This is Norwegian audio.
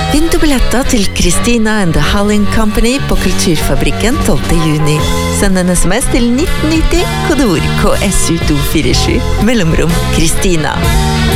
Vinn du billetter til Christina and the Howling Company på Kulturfabrikken 12. juni. Send en sms til 1990, kodeord KSU247, mellomrom Christina.